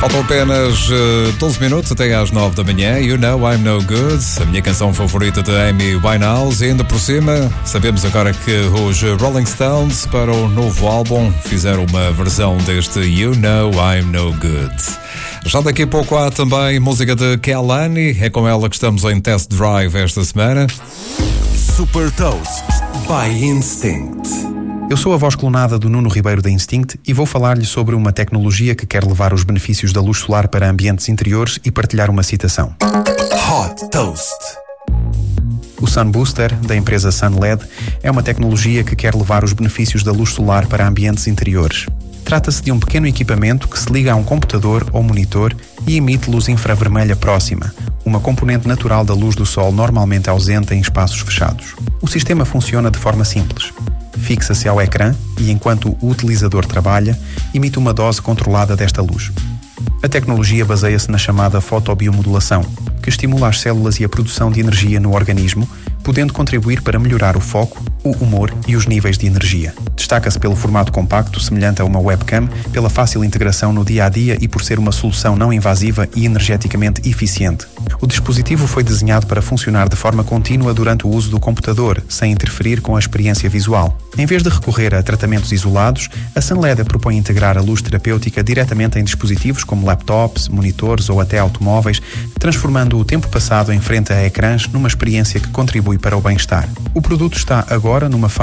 Faltam apenas 12 minutos até às 9 da manhã. You Know I'm No Good, a minha canção favorita de Amy Winehouse. E ainda por cima, sabemos agora que os Rolling Stones, para o novo álbum, fizeram uma versão deste You Know I'm No Good. Já daqui a pouco há também música de Kehlani. É com ela que estamos em test drive esta semana. Super Toast by Instinct. Eu sou a voz clonada do Nuno Ribeiro da Instinct e vou falar-lhe sobre uma tecnologia que quer levar os benefícios da luz solar para ambientes interiores e partilhar uma citação. Hot Toast. O Sun Booster, da empresa SunLED, é uma tecnologia que quer levar os benefícios da luz solar para ambientes interiores. Trata-se de um pequeno equipamento que se liga a um computador ou monitor e emite luz infravermelha próxima, uma componente natural da luz do sol normalmente ausente em espaços fechados. O sistema funciona de forma simples. Fixa-se ao ecrã e, enquanto o utilizador trabalha, emite uma dose controlada desta luz. A tecnologia baseia-se na chamada fotobiomodulação, que estimula as células e a produção de energia no organismo, podendo contribuir para melhorar o foco, o humor e os níveis de energia. Destaca-se pelo formato compacto, semelhante a uma webcam, pela fácil integração no dia-a-dia e por ser uma solução não invasiva e energeticamente eficiente. O dispositivo foi desenhado para funcionar de forma contínua durante o uso do computador, sem interferir com a experiência visual. Em vez de recorrer a tratamentos isolados, a SunLED propõe integrar a luz terapêutica diretamente em dispositivos como laptops, monitores ou até automóveis, transformando o tempo passado em frente a ecrãs numa experiência que contribui para o bem-estar. O produto está agora numa fase